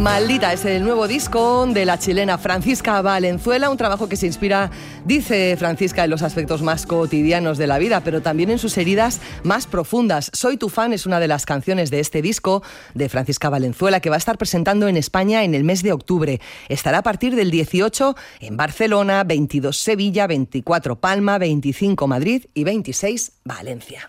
Maldita es el nuevo disco de la chilena Francisca Valenzuela, un trabajo que se inspira, dice Francisca, en los aspectos más cotidianos de la vida, pero también en sus heridas más profundas. Soy tu fan es una de las canciones de este disco de Francisca Valenzuela, que va a estar presentando en España en el mes de octubre. Estará a partir del 18 en Barcelona, 22 Sevilla, 24 Palma, 25 Madrid y 26 Valencia.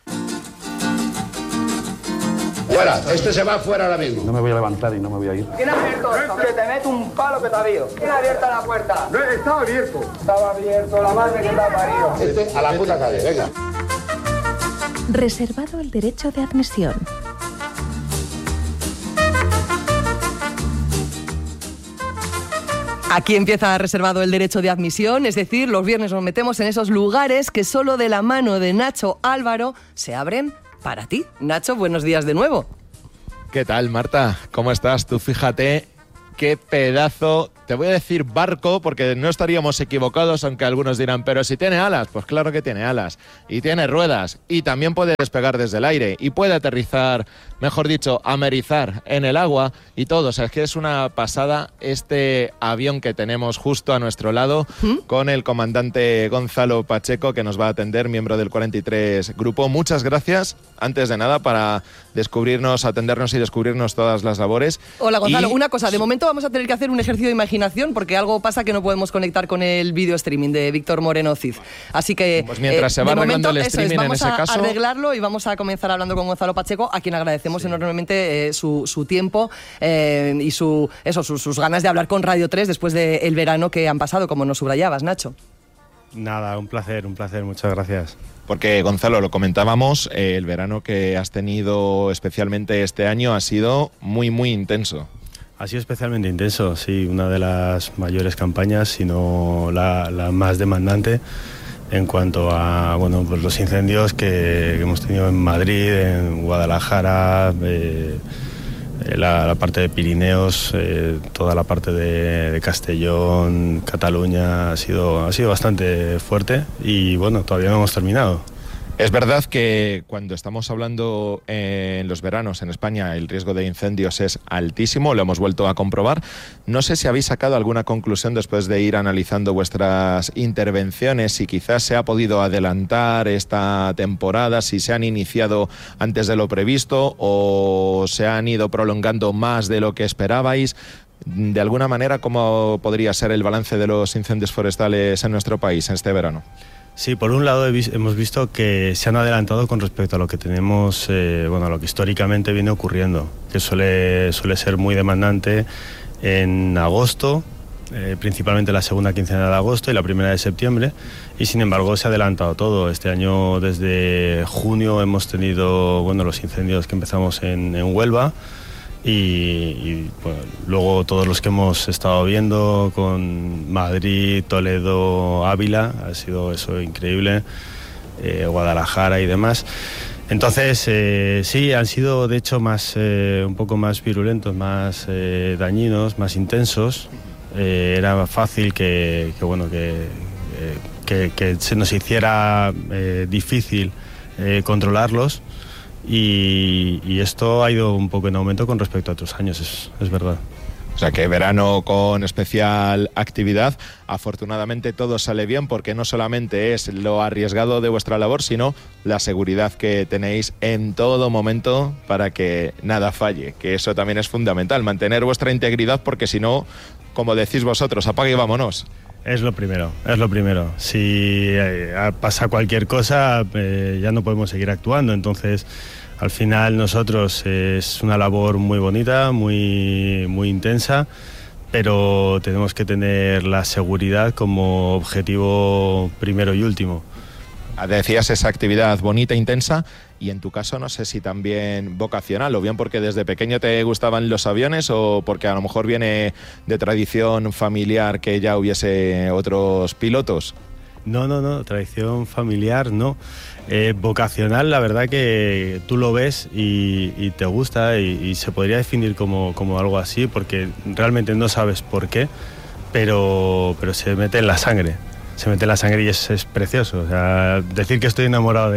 Fuera, este se va fuera ahora mismo. No me voy a levantar y no me voy a ir. ¿Quién ha abierto esto? Que te meto un palo que te abrió. ¿Quién ha abierto la puerta? No, estaba abierto. Estaba abierto, la madre que te ha parido. Este a la puta calle, venga. Reservado el derecho de admisión. Aquí empieza reservado el derecho de admisión, es decir, los viernes nos metemos en esos lugares que solo de la mano de Nacho Álvaro se abren para ti. Nacho, buenos días de nuevo. ¿Qué tal, Marta? ¿Cómo estás? Tú fíjate qué pedazo, te voy a decir barco, porque no estaríamos equivocados, aunque algunos dirán, pero si tiene alas, pues claro que tiene alas, y tiene ruedas, y también puede despegar desde el aire, y puede aterrizar, mejor dicho, amerizar en el agua, y todo. O sea, es que es una pasada este avión que tenemos justo a nuestro lado, con el comandante Gonzalo Pacheco, que nos va a atender, miembro del 43 Grupo. Muchas gracias, antes de nada, para atendernos y descubrirnos todas las labores. Hola, Gonzalo. Una cosa, de momento vamos a tener que hacer un ejercicio de imaginación porque algo pasa que no podemos conectar con el video streaming de Víctor Moreno Cid. Así que pues mientras se va arreglando el streaming, vamos en ese caso, a arreglarlo y vamos a comenzar hablando con Gonzalo Pacheco, a quien agradecemos enormemente su tiempo y sus ganas de hablar con Radio 3 después del verano que han pasado, como nos subrayabas, Nacho. Nada, un placer, muchas gracias. Porque, Gonzalo, lo comentábamos, el verano que has tenido especialmente este año ha sido muy, muy intenso. Ha sido especialmente intenso, sí, una de las mayores campañas, si no la más demandante en cuanto a pues los incendios que hemos tenido en Madrid, en Guadalajara, la parte de Pirineos, toda la parte de Castellón, Cataluña, ha sido bastante fuerte y bueno, todavía no hemos terminado. Es verdad que cuando estamos hablando en los veranos en España el riesgo de incendios es altísimo, lo hemos vuelto a comprobar. No sé si habéis sacado alguna conclusión después de ir analizando vuestras intervenciones, si quizás se ha podido adelantar esta temporada, si se han iniciado antes de lo previsto o se han ido prolongando más de lo que esperabais. De alguna manera, ¿cómo podría ser el balance de los incendios forestales en nuestro país en este verano? Sí, por un lado hemos visto que se han adelantado con respecto a lo que tenemos, a lo que históricamente viene ocurriendo, que suele ser muy demandante en agosto, principalmente la segunda quincena de agosto y la primera de septiembre, y sin embargo se ha adelantado todo. Este año desde junio hemos tenido los incendios que empezamos en Huelva, y luego todos los que hemos estado viendo con Madrid, Toledo, Ávila, ha sido eso increíble, Guadalajara y demás. Entonces sí, han sido de hecho un poco más virulentos, más dañinos, más intensos. Era fácil que se nos hiciera difícil controlarlos. Y esto ha ido un poco en aumento con respecto a otros años, es verdad. O sea que verano con especial actividad. Afortunadamente todo sale bien porque no solamente es lo arriesgado de vuestra labor, sino la seguridad que tenéis en todo momento para que nada falle, que eso también es fundamental, mantener vuestra integridad, porque si no, como decís vosotros, apague y vámonos. Es lo primero. Si pasa cualquier cosa, ya no podemos seguir actuando. Entonces, al final nosotros es una labor muy bonita, muy, muy intensa, pero tenemos que tener la seguridad como objetivo primero y último. Decías esa actividad bonita, intensa, y en tu caso no sé si también vocacional, o bien porque desde pequeño te gustaban los aviones o porque a lo mejor viene de tradición familiar que ya hubiese otros pilotos. No, tradición familiar no. Vocacional, la verdad que tú lo ves y te gusta y se podría definir como algo así, porque realmente no sabes por qué, pero se mete en la sangre. Se mete en la sangre y es precioso. O sea, decir que estoy enamorado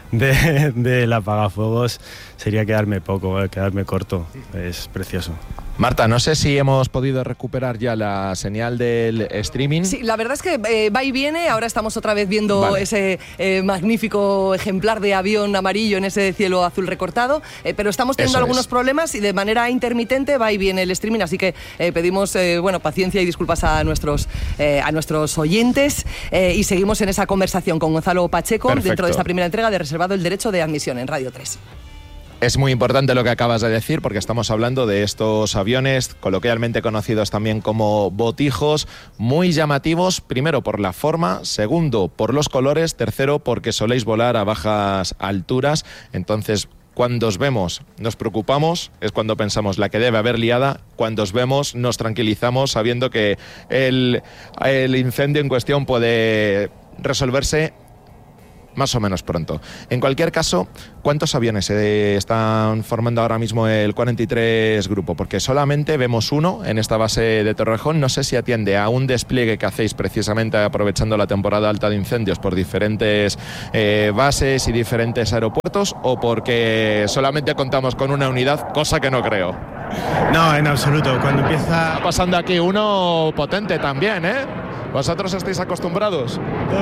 del apagafuegos sería quedarme corto. Es precioso. Marta, no sé si hemos podido recuperar ya la señal del streaming. Sí, la verdad es que va y viene. Ahora estamos otra vez viendo ese magnífico ejemplar de avión amarillo en ese cielo azul recortado, pero estamos teniendo algunos problemas y de manera intermitente va y viene el streaming, así que pedimos paciencia y disculpas a nuestros oyentes y seguimos en esa conversación con Gonzalo Pacheco. Perfecto. Dentro de esta primera entrega de Reservado el Derecho de Admisión en Radio 3. Es muy importante lo que acabas de decir porque estamos hablando de estos aviones coloquialmente conocidos también como botijos, muy llamativos, primero por la forma, segundo por los colores, tercero porque soléis volar a bajas alturas, entonces cuando os vemos nos preocupamos, es cuando pensamos la que debe haber liada, cuando os vemos nos tranquilizamos sabiendo que el incendio en cuestión puede resolverse más o menos pronto. En cualquier caso, ¿cuántos aviones están formando ahora mismo el 43 grupo? Porque solamente vemos uno en esta base de Torrejón. No sé si atiende a un despliegue que hacéis precisamente aprovechando la temporada alta de incendios por diferentes bases y diferentes aeropuertos o porque solamente contamos con una unidad, cosa que no creo. No, en absoluto. Cuando empieza... Está pasando aquí uno potente también, ¿eh? ¿Vosotros estáis acostumbrados?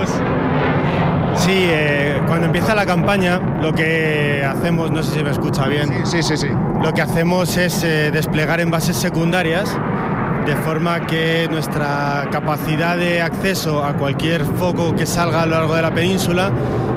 Sí, cuando empieza la campaña, lo que hacemos, no sé si me escucha bien. Sí. Lo que hacemos es desplegar en bases secundarias, de forma que nuestra capacidad de acceso a cualquier foco que salga a lo largo de la península,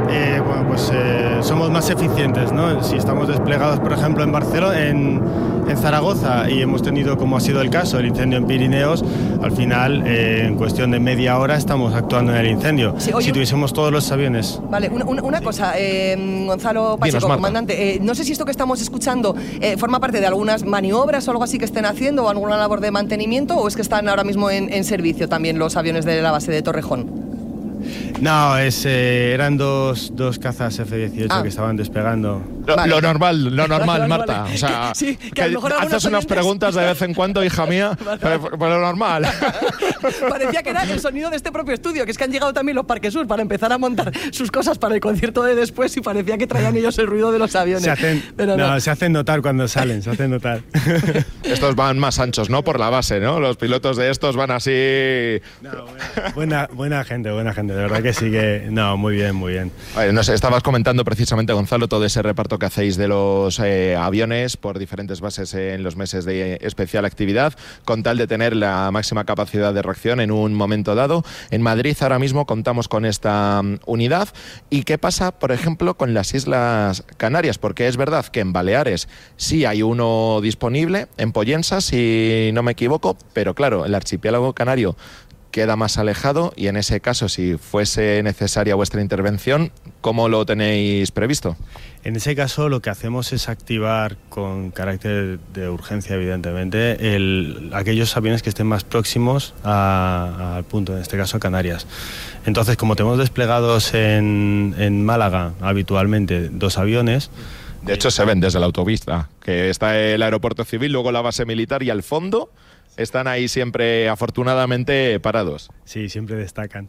somos más eficientes, ¿no? Si estamos desplegados, por ejemplo, en Barcelona, en Zaragoza, y hemos tenido, como ha sido el caso, el incendio en Pirineos, al final, en cuestión de media hora, estamos actuando en el incendio. Sí, si tuviésemos todos los aviones... Vale, una cosa, Gonzalo Pacheco, comandante, no sé si esto que estamos escuchando forma parte de algunas maniobras o algo así que estén haciendo, o alguna labor de mantenimiento, o es que están ahora mismo en servicio también los aviones de la base de Torrejón. No, eran dos cazas F-18 que estaban despegando. Lo normal, Marta. O sea, sí, que a lo mejor haces unas preguntas de vez en cuando, hija mía, pero lo normal. Parecía que era el sonido de este propio estudio, que es que han llegado también los Parque Sur para empezar a montar sus cosas para el concierto de después y parecía que traían ellos el ruido de los aviones. Se hacen notar cuando salen, se hacen notar. Estos van más anchos, ¿no? Por la base, ¿no? Los pilotos de estos van así... No, buena gente, de verdad que sí que... No, muy bien. Vale, no sé, estabas comentando precisamente, Gonzalo, todo ese reparto que hacéis de los aviones por diferentes bases en los meses de especial actividad, con tal de tener la máxima capacidad de reacción en un momento dado. En Madrid ahora mismo contamos con esta unidad. ¿Y qué pasa, por ejemplo, con las Islas Canarias? Porque es verdad que en Baleares sí hay uno disponible, en Pollensa, si no me equivoco, pero claro, el archipiélago canario queda más alejado y en ese caso, si fuese necesaria vuestra intervención, ¿cómo lo tenéis previsto? En ese caso lo que hacemos es activar con carácter de urgencia, evidentemente, aquellos aviones que estén más próximos al punto, en este caso Canarias. Entonces, como tenemos desplegados en Málaga habitualmente 2 aviones... De hecho, se ven desde la autopista, que está el aeropuerto civil, luego la base militar y al fondo... Están ahí siempre, afortunadamente, parados. Sí, siempre destacan.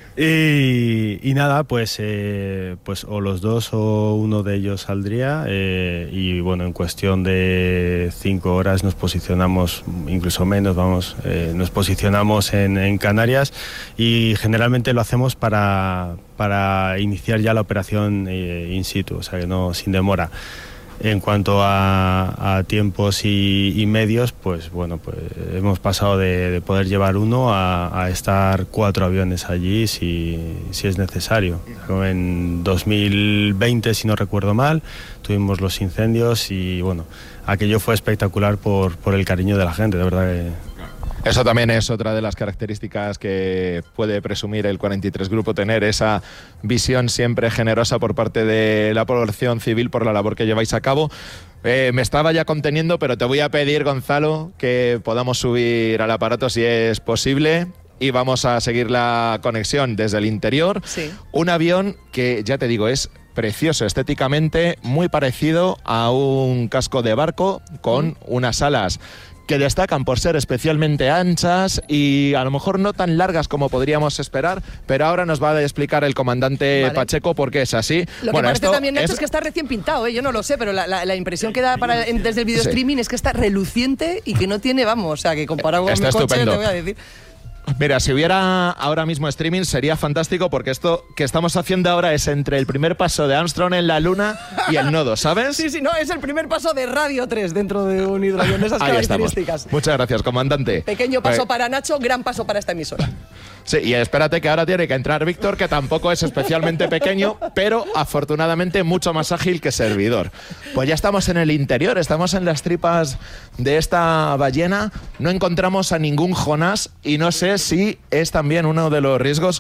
Y nada, pues o los dos o uno de ellos saldría y bueno, en cuestión de 5 horas nos posicionamos, incluso menos, nos posicionamos en Canarias y generalmente lo hacemos para iniciar ya la operación in situ, o sea que no sin demora. En cuanto a tiempos y medios, pues bueno, pues hemos pasado de poder llevar uno a estar 4 aviones allí si es necesario. En 2020, si no recuerdo mal, tuvimos los incendios y bueno, aquello fue espectacular por el cariño de la gente, de verdad que... Eso también es otra de las características que puede presumir el 43 Grupo, tener esa visión siempre generosa por parte de la población civil por la labor que lleváis a cabo. Me estaba ya conteniendo, pero te voy a pedir, Gonzalo, que podamos subir al aparato si es posible y vamos a seguir la conexión desde el interior. Sí. Un avión que, ya te digo, es precioso estéticamente, muy parecido a un casco de barco con unas alas que destacan por ser especialmente anchas y a lo mejor no tan largas como podríamos esperar, pero ahora nos va a explicar el comandante Pacheco por qué es así. Lo que parece también, Nacho, es que está recién pintado, yo no lo sé, pero la impresión que da desde el video streaming es que está reluciente y que no tiene, vamos, o sea, que comparado con mi coche, estupendo. Te voy a decir. Mira, si hubiera ahora mismo streaming sería fantástico, porque esto que estamos haciendo ahora es entre el primer paso de Armstrong en la Luna y el nodo, ¿sabes? Sí, no, es el primer paso de Radio 3 dentro de un hidroavión de esas características. Estamos. Muchas gracias, comandante. Pequeño paso para Nacho, gran paso para esta emisora. Sí, y espérate que ahora tiene que entrar Víctor, que tampoco es especialmente pequeño, pero afortunadamente mucho más ágil que servidor. Pues ya estamos en el interior, estamos en las tripas de esta ballena, no encontramos a ningún Jonás y no sé si es también uno de los riesgos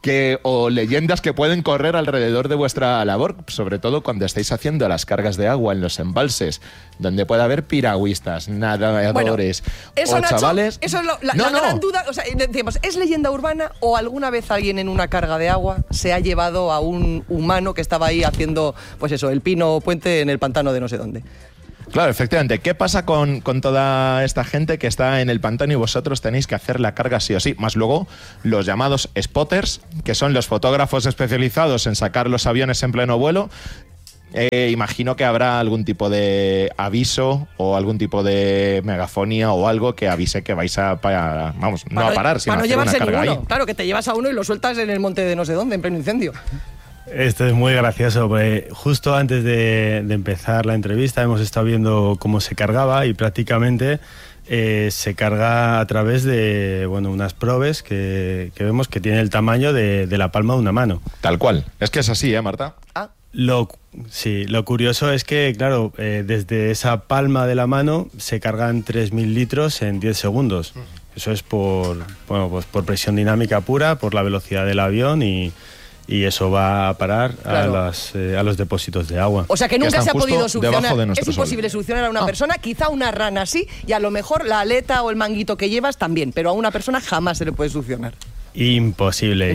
o leyendas que pueden correr alrededor de vuestra labor, sobre todo cuando estáis haciendo las cargas de agua en los embalses, donde puede haber piragüistas, nadadores o chavales. Eso es la gran duda. O sea, decimos, ¿es leyenda urbana o alguna vez alguien en una carga de agua se ha llevado a un humano que estaba ahí haciendo, pues eso, el pino puente en el pantano de no sé dónde? Claro, efectivamente. ¿Qué pasa con toda esta gente que está en el pantano y vosotros tenéis que hacer la carga sí o sí? Más luego los llamados spotters, que son los fotógrafos especializados en sacar los aviones en pleno vuelo. Imagino que habrá algún tipo de aviso o algún tipo de megafonía o algo que avise que vais a parar, no a parar, sino a hacer una carga ahí. Claro, que te llevas a uno y lo sueltas en el monte de no sé dónde, en pleno incendio. Esto es muy gracioso, porque justo antes de empezar la entrevista hemos estado viendo cómo se cargaba y prácticamente se carga a través de unas probes que vemos que tiene el tamaño de la palma de una mano. Tal cual. Es que es así, Marta? Lo curioso es que, claro, desde esa palma de la mano se cargan 3.000 litros en 10 segundos. Eso es por presión dinámica pura, por la velocidad del avión y eso va a parar a los depósitos de agua. O sea que nunca se ha podido solucionar. Es imposible solucionar a una persona, quizá una rana sí, y a lo mejor la aleta o el manguito que llevas también, pero a una persona jamás se le puede solucionar. Imposible.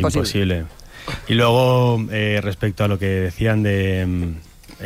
Y luego, respecto a lo que decían de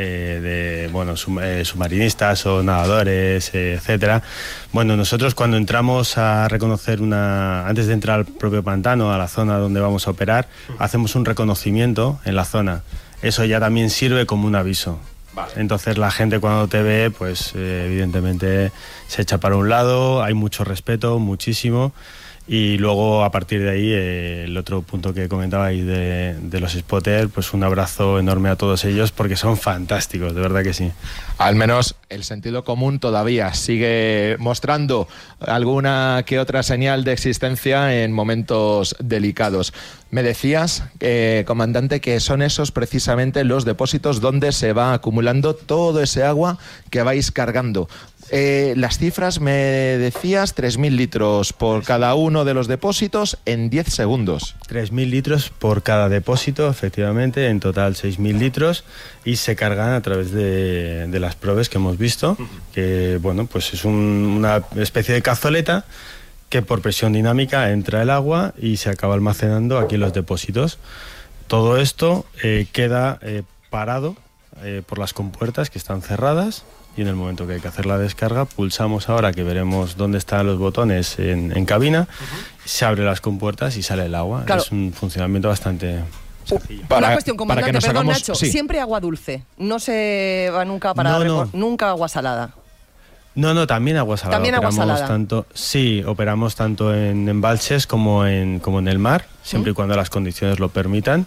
submarinistas o nadadores, etcétera. Bueno, nosotros cuando entramos a reconocer antes de entrar al propio pantano, a la zona donde vamos a operar, hacemos un reconocimiento en la zona. Eso ya también sirve como un aviso. Vale. Entonces la gente cuando te ve, pues evidentemente se echa para un lado, hay mucho respeto, muchísimo. Y luego, a partir de ahí, el otro punto que comentabais de los spotters, pues un abrazo enorme a todos ellos porque son fantásticos, de verdad que sí. Al menos el sentido común todavía sigue mostrando alguna que otra señal de existencia en momentos delicados. Me decías, comandante, que son esos precisamente los depósitos donde se va acumulando todo ese agua que vais cargando. Las cifras, me decías, 3.000 litros por cada uno de los depósitos en 10 segundos. 3.000 litros por cada depósito, efectivamente, en total 6.000 litros, y se cargan a través de las probes que hemos visto, que pues es una especie de cazoleta que por presión dinámica entra el agua y se acaba almacenando aquí en los depósitos. Todo esto queda parado por las compuertas que están cerradas. Y en el momento que hay que hacer la descarga, pulsamos ahora, que veremos dónde están los botones en cabina, se abren las compuertas y sale el agua. Claro. Es un funcionamiento bastante sencillo. Una cuestión, comandante, perdón, Nacho, siempre agua dulce, no se va nunca para nunca agua salada. No, también agua salada. También agua salada. Operamos tanto en embalses como en el mar, siempre y cuando las condiciones lo permitan.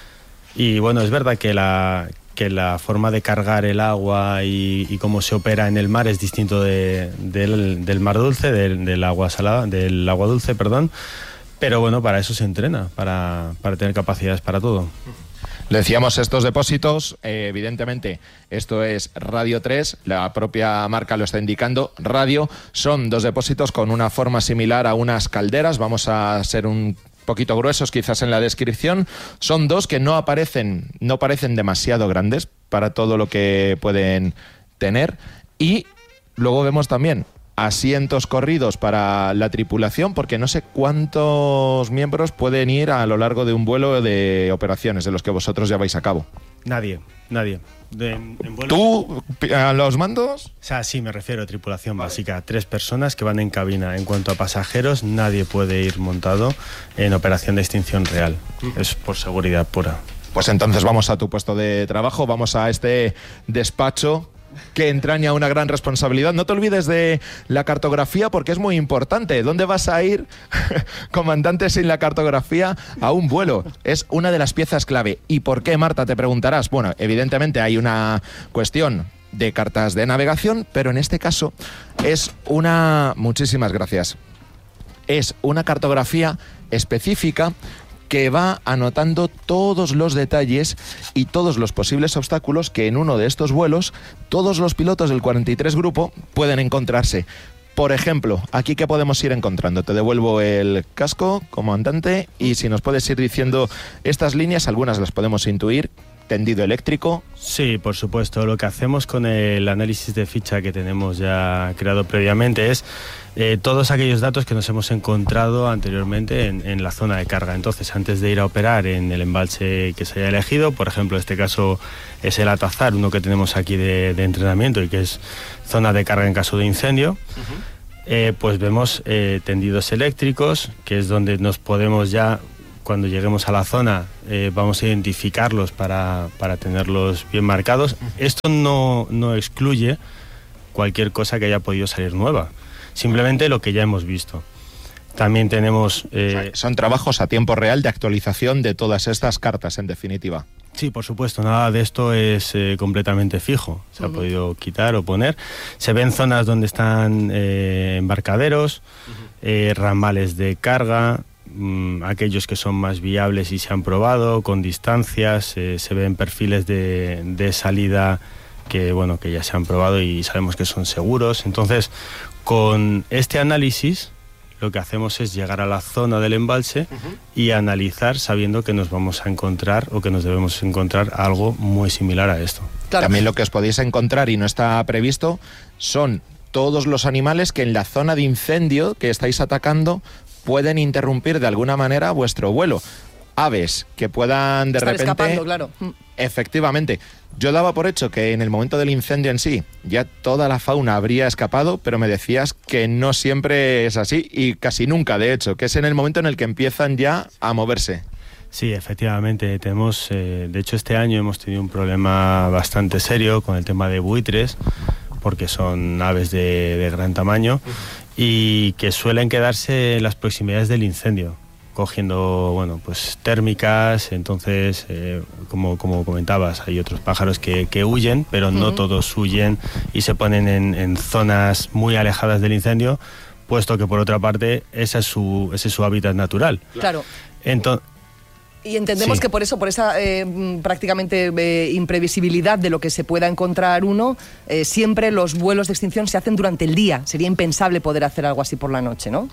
Y es verdad que la forma de cargar el agua y cómo se opera en el mar es distinto del mar dulce, del agua salada, del agua dulce, perdón. Pero para eso se entrena, para tener capacidades para todo. Le decíamos estos depósitos, evidentemente esto es Radio 3, la propia marca lo está indicando, Radio, son dos depósitos con una forma similar a unas calderas, vamos a ser un poquito gruesos quizás en la descripción. Son dos que no parecen demasiado grandes para todo lo que pueden tener, y luego vemos también asientos corridos para la tripulación, porque no sé cuántos miembros pueden ir a lo largo de un vuelo de operaciones de los que vosotros lleváis a cabo. Nadie. En vuelo, ¿Tú a los mandos? o sea, sí, me refiero a tripulación básica. 3 personas que van en cabina. En cuanto a pasajeros, nadie puede ir montado en operación de extinción real. Es por seguridad pura. Pues entonces vamos a tu puesto de trabajo, vamos a este despacho que entraña una gran responsabilidad. No te olvides de la cartografía porque es muy importante. ¿Dónde vas a ir, comandante, sin la cartografía a un vuelo? Es una de las piezas clave. ¿Y por qué, Marta, te preguntarás? Bueno, evidentemente hay una cuestión de cartas de navegación, pero en este caso es una... Muchísimas gracias. Es una cartografía específica que va anotando todos los detalles y todos los posibles obstáculos que en uno de estos vuelos todos los pilotos del 43 Grupo pueden encontrarse. Por ejemplo, aquí ¿qué podemos ir encontrando? Te devuelvo el casco, comandante, y si nos puedes ir diciendo estas líneas, algunas las podemos intuir. Tendido eléctrico. Sí, por supuesto. Lo que hacemos con el análisis de ficha que tenemos ya creado previamente es todos aquellos datos que nos hemos encontrado anteriormente en la zona de carga. Entonces, antes de ir a operar en el embalse que se haya elegido, por ejemplo, este caso es el Atazar, uno que tenemos aquí de entrenamiento y que es zona de carga en caso de incendio, pues vemos tendidos eléctricos, que es donde nos podemos ya... Cuando lleguemos a la zona vamos a identificarlos para tenerlos bien marcados. Esto no excluye cualquier cosa que haya podido salir nueva, simplemente lo que ya hemos visto. También tenemos... son trabajos a tiempo real de actualización de todas estas cartas, en definitiva. Sí, por supuesto, nada de esto es completamente fijo. Se ha podido quitar o poner. Se ven zonas donde están embarcaderos, ramales de carga... aquellos que son más viables y se han probado con distancias, se ven perfiles de salida que bueno, que ya se han probado y sabemos que son seguros. Entonces, con este análisis lo que hacemos es llegar a la zona del embalse y analizar sabiendo que nos vamos a encontrar o que nos debemos encontrar algo muy similar a esto. Claro. También lo que os podéis encontrar y no está previsto son todos los animales que en la zona de incendio que estáis atacando pueden interrumpir de alguna manera vuestro vuelo. Aves que puedan de Estar repente... escapando, claro. Efectivamente. Yo daba por hecho que en el momento del incendio en sí ya toda la fauna habría escapado, pero me decías que no siempre es así y casi nunca, de hecho, que es en el momento en el que empiezan ya a moverse. Sí, efectivamente. Tenemos, de hecho, este año hemos tenido un problema bastante serio con el tema de buitres, porque son aves de gran tamaño y que suelen quedarse en las proximidades del incendio, cogiendo, bueno, pues térmicas. Entonces, como comentabas, hay otros pájaros que huyen, pero no todos huyen y se ponen en zonas muy alejadas del incendio, puesto que por otra parte ese es su hábitat natural. Claro. Entonces, y entendemos sí, que por eso, por esa prácticamente imprevisibilidad de lo que se pueda encontrar uno, siempre los vuelos de extinción se hacen durante el día. Sería impensable poder hacer algo así por la noche, ¿no?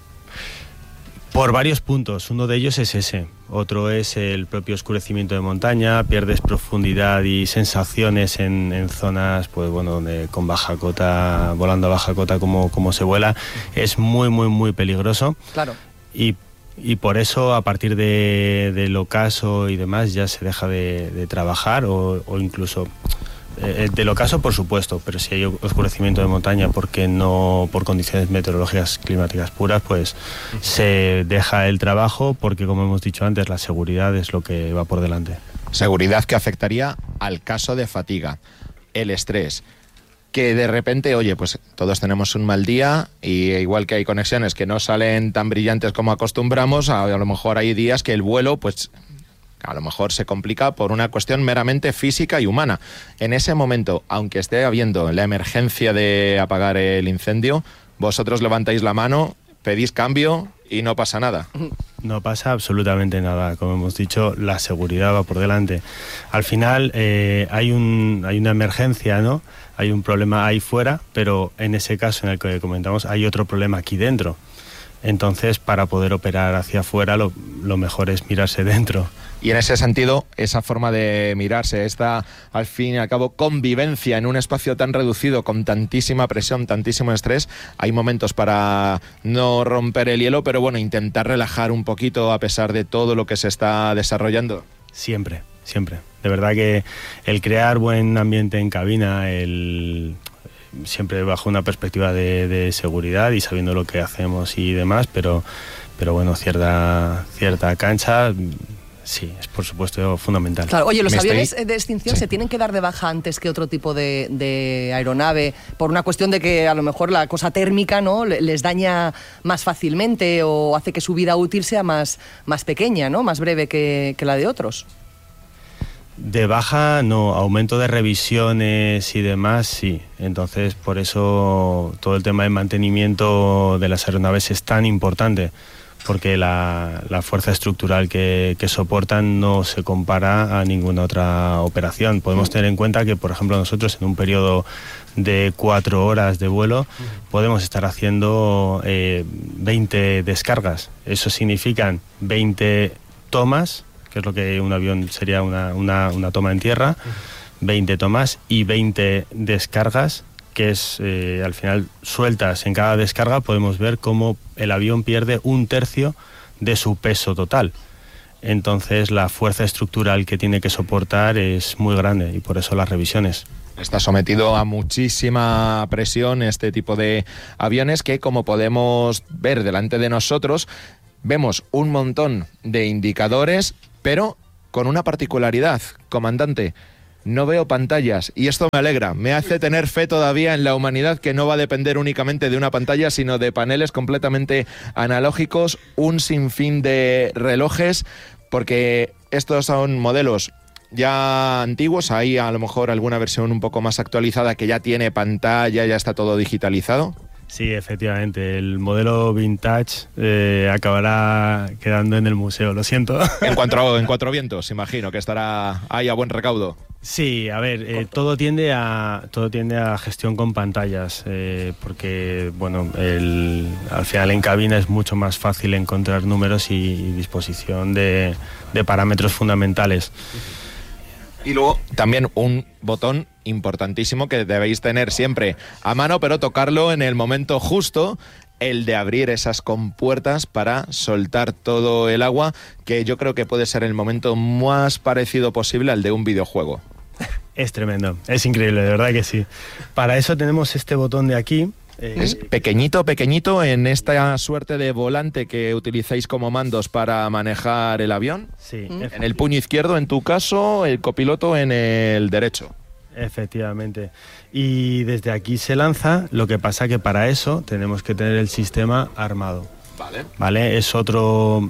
por varios puntos. Uno de ellos es ese. Otro es el propio oscurecimiento de montaña. Pierdes profundidad y sensaciones en zonas, pues bueno, donde con baja cota, volando a baja cota como se vuela, es muy peligroso. Claro. Y por eso, a partir del ocaso y demás, ya se deja de trabajar o incluso... del ocaso, por supuesto, pero si hay oscurecimiento de montaña porque no por condiciones meteorológicas climáticas puras, pues se deja el trabajo porque, como hemos dicho antes, la seguridad es lo que va por delante. Seguridad que afectaría al caso de fatiga, el estrés, que de repente, oye, pues todos tenemos un mal día y igual que hay conexiones que no salen tan brillantes como acostumbramos, a lo mejor hay días que el vuelo, pues... a lo mejor se complica por una cuestión meramente física y humana. En ese momento, aunque esté habiendo la emergencia de apagar el incendio, vosotros levantáis la mano, pedís cambio y no pasa nada. No pasa absolutamente nada. Como hemos dicho, la seguridad va por delante. Al final hay una emergencia, ¿no? Hay un problema ahí fuera, pero en ese caso en el que comentamos hay otro problema aquí dentro. Entonces, para poder operar hacia afuera, lo mejor es mirarse dentro. Y en ese sentido, esa forma de mirarse, esta, al fin y al cabo, convivencia en un espacio tan reducido, con tantísima presión, tantísimo estrés, hay momentos para no romper el hielo, pero bueno, intentar relajar un poquito a pesar de todo lo que se está desarrollando. Siempre. siempre. De verdad que el crear buen ambiente en cabina, siempre bajo una perspectiva de seguridad y sabiendo lo que hacemos y demás, pero bueno, cierta cancha, sí, es por supuesto fundamental. Claro, oye, los aviones de extinción se tienen que dar de baja antes que otro tipo de aeronave por una cuestión de que a lo mejor la cosa térmica, ¿no?, les daña más fácilmente o hace que su vida útil sea más pequeña, ¿no?, más breve que la de otros. De baja no, aumento de revisiones y demás sí. Entonces por eso todo el tema de mantenimiento de las aeronaves es tan importante, porque la fuerza estructural que soportan no se compara a ninguna otra operación. Podemos tener en cuenta que, por ejemplo, nosotros en un periodo de 4 horas de vuelo podemos estar haciendo 20 descargas. Eso significan 20 tomas, que es lo que un avión sería una toma en tierra, 20 tomas y 20 descargas, que es al final sueltas en cada descarga, podemos ver cómo el avión pierde 1/3 de su peso total. Entonces la fuerza estructural que tiene que soportar es muy grande y por eso las revisiones. Está sometido a muchísima presión este tipo de aviones que, como podemos ver delante de nosotros, vemos un montón de indicadores, pero con una particularidad, comandante. No veo pantallas y esto me alegra, me hace tener fe todavía en la humanidad, que no va a depender únicamente de una pantalla, sino de paneles completamente analógicos, un sinfín de relojes, porque estos son modelos ya antiguos. Hay a lo mejor alguna versión un poco más actualizada que ya tiene pantalla, ya está todo digitalizado. Sí, efectivamente, el modelo vintage acabará quedando en el museo, lo siento. En Cuatro Vientos, imagino que estará ahí a buen recaudo. Sí, a ver, todo tiende a gestión con pantallas, porque bueno, al final en cabina es mucho más fácil encontrar números y disposición de parámetros fundamentales. Y luego también un botón importantísimo que debéis tener siempre a mano, pero tocarlo en el momento justo, el de abrir esas compuertas para soltar todo el agua, que yo creo que puede ser el momento más parecido posible al de un videojuego. Es tremendo, es increíble, de verdad que sí. Para eso tenemos este botón de aquí. Es pequeñito en esta suerte de volante que utilizáis como mandos para manejar el avión. Sí. En el puño izquierdo, en tu caso, el copiloto en el derecho. Efectivamente. Y desde aquí se lanza, lo que pasa que para eso tenemos que tener el sistema armado. Vale. Es otro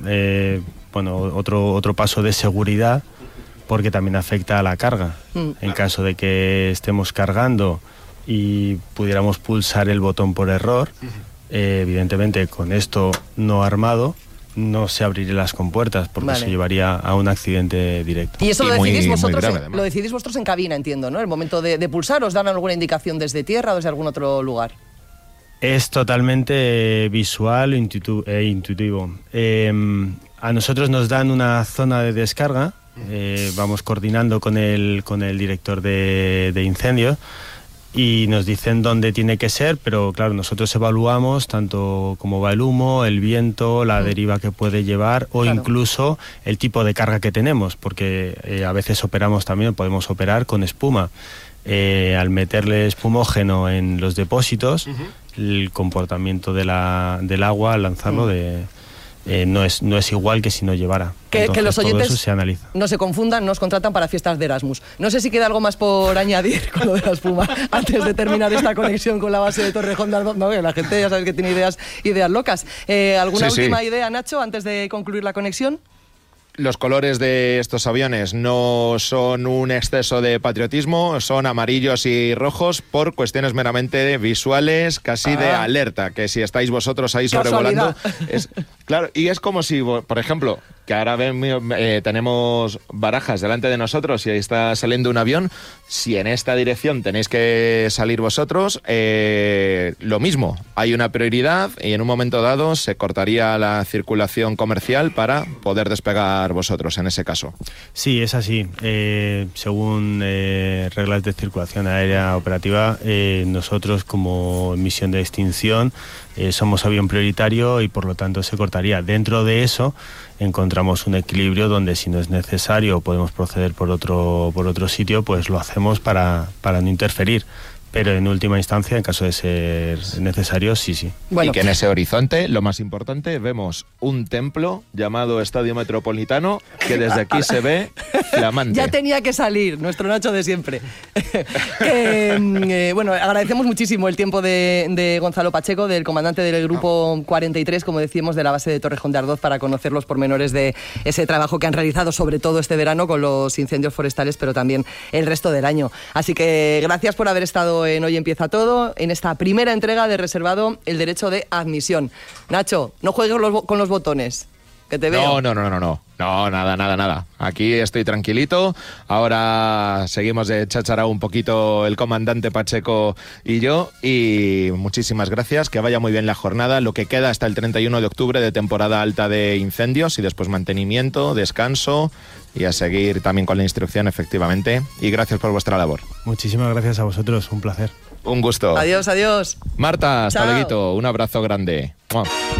paso de seguridad, porque también afecta a la carga. En caso de que estemos cargando y pudiéramos pulsar el botón por error, evidentemente con esto no armado no se abrirían las compuertas, porque se llevaría a un accidente directo. Y eso lo decidís vosotros, lo decidís vosotros en cabina, entiendo, ¿no? El momento de pulsar, ¿os dan alguna indicación desde tierra o desde algún otro lugar? Es totalmente visual e intuitivo. A nosotros nos dan una zona de descarga, vamos coordinando con el director de incendios, y nos dicen dónde tiene que ser, pero claro, nosotros evaluamos tanto cómo va el humo, el viento, la deriva que puede llevar, o incluso el tipo de carga que tenemos, porque a veces podemos operar con espuma. Al meterle espumógeno en los depósitos, el comportamiento del agua al lanzarlo no es igual que si no llevara. Entonces, que los oyentes todo eso se analiza. No se confundan, nos contratan para fiestas de Erasmus. No sé si queda algo más por añadir con lo de la espuma antes de terminar esta conexión con la base de Torrejón de Ardoz. No, la gente ya sabes que tiene ideas locas. ¿Alguna última idea, Nacho, antes de concluir la conexión? Los colores de estos aviones no son un exceso de patriotismo, son amarillos y rojos por cuestiones meramente visuales, casi de alerta, que si estáis vosotros ahí sobrevolando... Claro, y es como si, por ejemplo, que ahora tenemos Barajas delante de nosotros y ahí está saliendo un avión. Si en esta dirección tenéis que salir vosotros, lo mismo, hay una prioridad y en un momento dado se cortaría la circulación comercial para poder despegar vosotros en ese caso. Sí, es así. Según reglas de circulación aérea operativa, nosotros como misión de extinción somos avión prioritario y por lo tanto se cortaría gustaría. Dentro de eso encontramos un equilibrio donde si no es necesario podemos proceder por otro sitio, pues lo hacemos para no interferir. Pero en última instancia, en caso de ser necesario, sí. Bueno, y que en ese horizonte, lo más importante, vemos un templo llamado Estadio Metropolitano, que desde aquí se ve flamante. Ya tenía que salir, nuestro Nacho de siempre. Bueno, agradecemos muchísimo el tiempo de Gonzalo Pacheco, del comandante del Grupo 43, como decíamos, de la base de Torrejón de Ardoz, para conocer los pormenores de ese trabajo que han realizado, sobre todo este verano, con los incendios forestales, pero también el resto del año. Así que gracias por haber estado en Hoy Empieza Todo, en esta primera entrega de Reservado el Derecho de Admisión. Nacho, no juegues con los botones, que te veo. No, nada. Aquí estoy tranquilito. Ahora seguimos de chacharao un poquito el comandante Pacheco y yo. Y muchísimas gracias. Que vaya muy bien la jornada. Lo que queda hasta el 31 de octubre de temporada alta de incendios y después mantenimiento, descanso y a seguir también con la instrucción, efectivamente. Y gracias por vuestra labor. Muchísimas gracias a vosotros. Un placer. Un gusto. Adiós. Marta, hasta luego. Un abrazo grande. ¡Mua!